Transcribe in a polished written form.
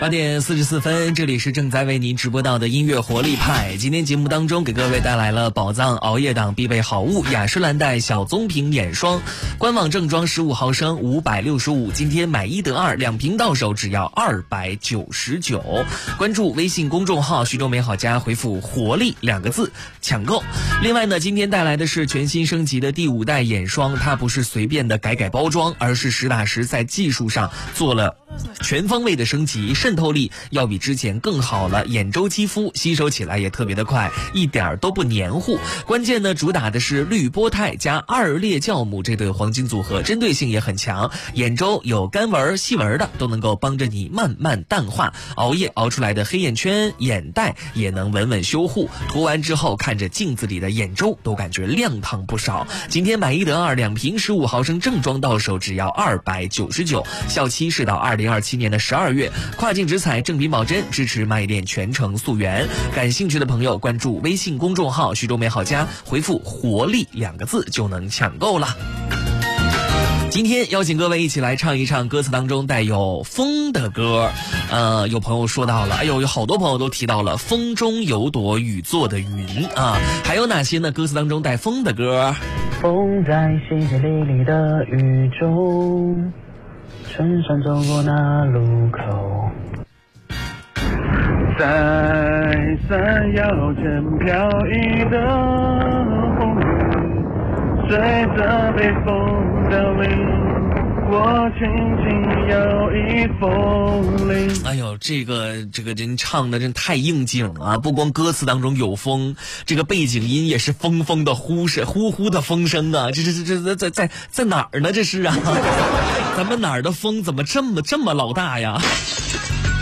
8:44，这里是正在为您直播到的音乐活力派。今天节目当中给各位带来了宝藏熬夜党必备好物雅诗兰黛小棕瓶眼霜，官网正装15毫升565，今天买1得2，2瓶到手只要299。关注微信公众号徐州美好家，回复活力2个字抢购。另外呢，今天带来的是全新升级的第5代眼霜，它不是随便的改包装，而是实打实在技术上做了全方位的升级，渗透力要比之前更好了，眼周肌肤吸收起来也特别的快，一点都不黏糊。关键呢，主打的是绿波肽加2列酵母这对黄金组合，针对性也很强，眼周有干纹细纹的都能够帮着你慢慢淡化，熬夜熬出来的黑眼圈眼袋也能稳稳修护，涂完之后看着镜子里的眼周都感觉亮堂不少。今天买1得2，2瓶15毫升正装到手只要299，效期是到2027年的12月，跨境直采，正品保真，支持卖店全程溯源。感兴趣的朋友关注微信公众号徐州美好家，回复活力2个字就能抢购了。今天邀请各位一起来唱一唱歌词当中带有风的歌。有朋友说到了，哎呦，有好多朋友都提到了风中有朵雨做的云啊，还有哪些呢？歌词当中带风的歌， 风在淅淅沥沥的雨中，衬衫走过那路口，在闪耀间飘逸的红云，随着北风的铃，我轻轻摇曳风铃。 哎呦，这个人唱的真太应景了，不光歌词当中有风，这个背景音也是风风的呼呼的风声啊！这在哪儿呢？这是啊，咱们哪儿的风怎么这么老大呀？